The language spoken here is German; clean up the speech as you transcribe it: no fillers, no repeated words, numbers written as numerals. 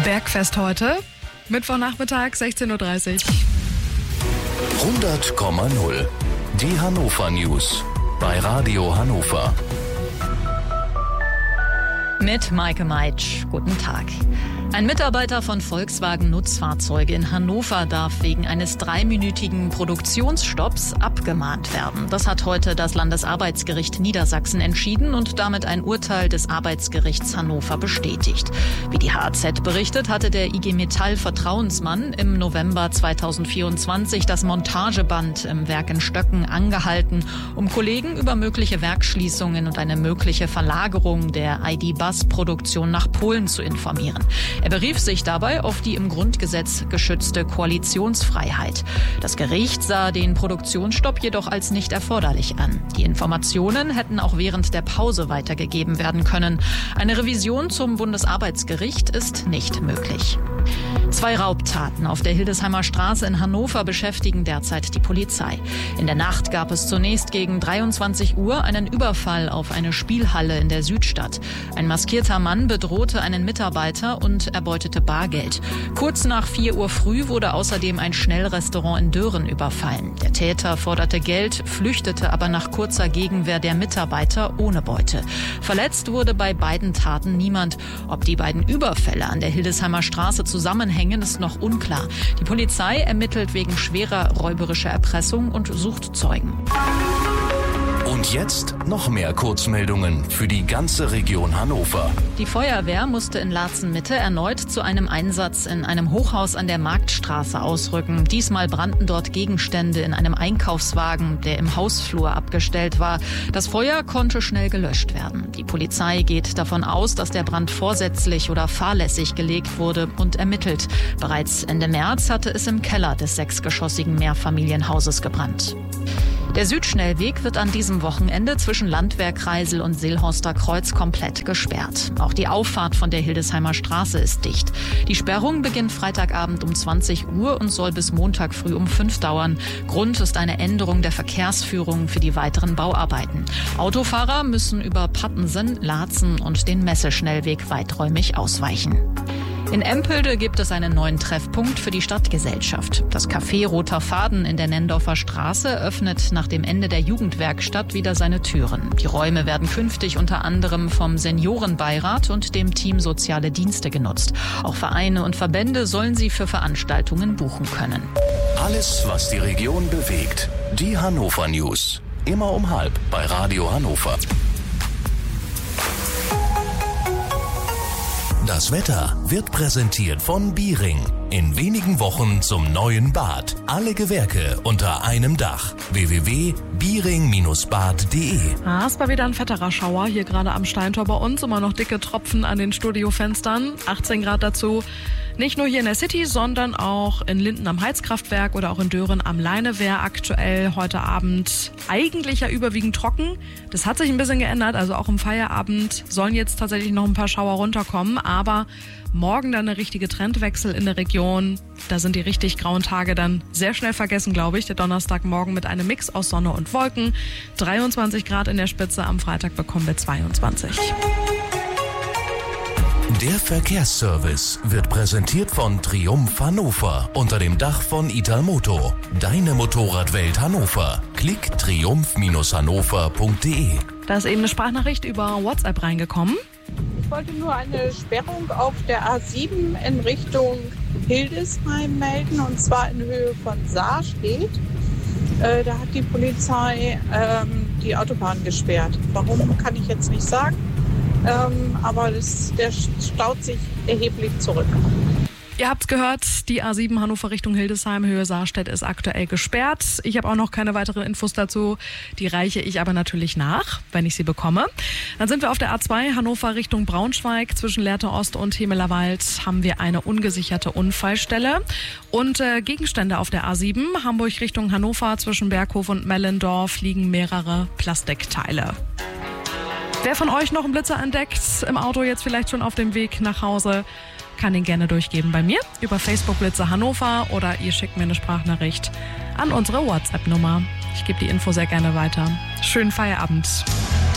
Bergfest heute. Mittwochnachmittag, 16.30 Uhr. 100,0. Die Hannover News bei Radio Hannover. Mit Maike Meitsch. Guten Tag. Ein Mitarbeiter von Volkswagen Nutzfahrzeuge in Hannover darf wegen eines 3-minütigen Produktionsstopps abgemahnt werden. Das hat heute das Landesarbeitsgericht Niedersachsen entschieden und damit ein Urteil des Arbeitsgerichts Hannover bestätigt. Wie die HAZ berichtet, hatte der IG Metall Vertrauensmann im November 2024 das Montageband im Werk in Stöcken angehalten, um Kollegen über mögliche Werksschließungen und eine mögliche Verlagerung der ID.Buzz-Produktion nach Polen zu informieren. Er berief sich dabei auf die im Grundgesetz geschützte Koalitionsfreiheit. Das Gericht sah den Produktionsstopp jedoch als nicht erforderlich an. Die Informationen hätten auch während der Pause weitergegeben werden können. Eine Revision zum Bundesarbeitsgericht ist nicht möglich. 2 Raubtaten auf der Hildesheimer Straße in Hannover beschäftigen derzeit die Polizei. In der Nacht gab es zunächst gegen 23 Uhr einen Überfall auf eine Spielhalle in der Südstadt. Ein maskierter Mann bedrohte einen Mitarbeiter und erbeutete Bargeld. Kurz nach 4 Uhr früh wurde außerdem ein Schnellrestaurant in Dören überfallen. Der Täter forderte Geld, flüchtete aber nach kurzer Gegenwehr der Mitarbeiter ohne Beute. Verletzt wurde bei beiden Taten niemand. Ob die beiden Überfälle an der Hildesheimer Straße zusammenhängen, ist noch unklar. Die Polizei ermittelt wegen schwerer räuberischer Erpressung und sucht Zeugen. Und jetzt noch mehr Kurzmeldungen für die ganze Region Hannover. Die Feuerwehr musste in Laatzen-Mitte erneut zu einem Einsatz in einem Hochhaus an der Marktstraße ausrücken. Diesmal brannten dort Gegenstände in einem Einkaufswagen, der im Hausflur abgestellt war. Das Feuer konnte schnell gelöscht werden. Die Polizei geht davon aus, dass der Brand vorsätzlich oder fahrlässig gelegt wurde und ermittelt. Bereits Ende März hatte es im Keller des 6-geschossigen Mehrfamilienhauses gebrannt. Der Südschnellweg wird an diesem Wochenende zwischen Landwehr-Kreisel und Seelhorster Kreuz komplett gesperrt. Auch die Auffahrt von der Hildesheimer Straße ist dicht. Die Sperrung beginnt Freitagabend um 20 Uhr und soll bis Montag früh um 5 dauern. Grund ist eine Änderung der Verkehrsführung für die weiteren Bauarbeiten. Autofahrer müssen über Pattensen, Laatzen und den Messeschnellweg weiträumig ausweichen. In Empelde gibt es einen neuen Treffpunkt für die Stadtgesellschaft. Das Café Roter Faden in der Nendorfer Straße öffnet nach dem Ende der Jugendwerkstatt wieder seine Türen. Die Räume werden künftig unter anderem vom Seniorenbeirat und dem Team Soziale Dienste genutzt. Auch Vereine und Verbände sollen sie für Veranstaltungen buchen können. Alles, was die Region bewegt. Die Hannover News. Immer um 12:30 bei Radio Hannover. Das Wetter wird präsentiert von Biering. In wenigen Wochen zum neuen Bad. Alle Gewerke unter einem Dach. www.biering-bad.de. Es war wieder ein fetterer Schauer hier gerade am Steintor bei uns. Immer noch dicke Tropfen an den Studiofenstern. 18 Grad dazu. Nicht nur hier in der City, sondern auch in Linden am Heizkraftwerk oder auch in Dören am Leinewehr aktuell heute Abend eigentlich ja überwiegend trocken. Das hat sich ein bisschen geändert, also auch im Feierabend sollen jetzt tatsächlich noch ein paar Schauer runterkommen, aber morgen dann der richtige Trendwechsel in der Region. Da sind die richtig grauen Tage dann sehr schnell vergessen, glaube ich. Der Donnerstagmorgen mit einem Mix aus Sonne und Wolken. 23 Grad in der Spitze, am Freitag bekommen wir 22. Der Verkehrsservice wird präsentiert von Triumph Hannover unter dem Dach von Italmoto. Deine Motorradwelt Hannover. Klick triumph-hannover.de. Da ist eben eine Sprachnachricht über WhatsApp reingekommen. Ich wollte nur eine Sperrung auf der A7 in Richtung Hildesheim melden, und zwar in Höhe von Saarstedt. Da hat die Polizei die Autobahn gesperrt. Warum, kann ich jetzt nicht sagen. Aber der staut sich erheblich zurück. Ihr habt's gehört, die A7 Hannover Richtung Hildesheim, Höhe Saarstedt ist aktuell gesperrt. Ich habe auch noch keine weiteren Infos dazu. Die reiche ich aber natürlich nach, wenn ich sie bekomme. Dann sind wir auf der A2 Hannover Richtung Braunschweig. Zwischen Lehrte Ost und Hemelerwald haben wir eine ungesicherte Unfallstelle. Und Gegenstände auf der A7 Hamburg Richtung Hannover. Zwischen Berghof und Mellendorf liegen mehrere Plastikteile. Wer von euch noch einen Blitzer entdeckt, im Auto jetzt vielleicht schon auf dem Weg nach Hause, kann ihn gerne durchgeben bei mir über Facebook Blitzer Hannover oder ihr schickt mir eine Sprachnachricht an unsere WhatsApp-Nummer. Ich gebe die Info sehr gerne weiter. Schönen Feierabend.